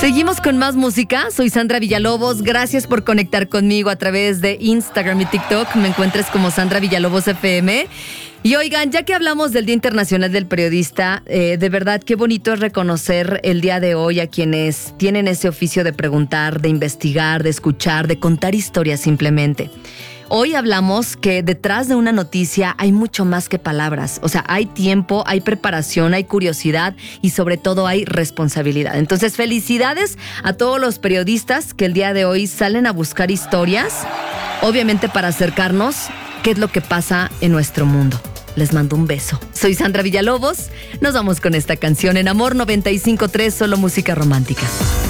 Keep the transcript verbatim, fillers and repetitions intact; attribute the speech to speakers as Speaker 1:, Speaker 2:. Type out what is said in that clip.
Speaker 1: Seguimos con más música. Soy Sandra Villalobos. Gracias por conectar conmigo a través de Instagram y TikTok. Me encuentres como Sandra Villalobos F M. Y oigan, ya que hablamos del Día Internacional del Periodista, eh, de verdad qué bonito es reconocer el día de hoy a quienes tienen ese oficio de preguntar, de investigar, de escuchar, de contar historias simplemente. Hoy hablamos que detrás de una noticia hay mucho más que palabras. O sea, hay tiempo, hay preparación, hay curiosidad y sobre todo hay responsabilidad. Entonces, felicidades a todos los periodistas que el día de hoy salen a buscar historias, obviamente para acercarnos qué es lo que pasa en nuestro mundo. Les mando un beso. Soy Sandra Villalobos. Nos vamos con esta canción en Amor noventa y cinco punto tres, solo música romántica.